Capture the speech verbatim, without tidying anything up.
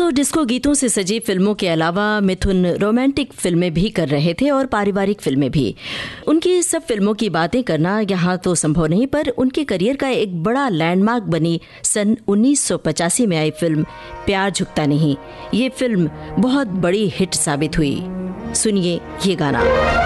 दोस्तों, डिस्को गीतों से सजी फिल्मों के अलावा मिथुन रोमांटिक फिल्में भी कर रहे थे और पारिवारिक फिल्में भी। उनकी सब फिल्मों की बातें करना यहाँ तो संभव नहीं, पर उनके करियर का एक बड़ा लैंडमार्क बनी सन उन्नीस सौ पचासी में आई फिल्म प्यार झुकता नहीं। ये फिल्म बहुत बड़ी हिट साबित हुई। सुनिए ये गाना।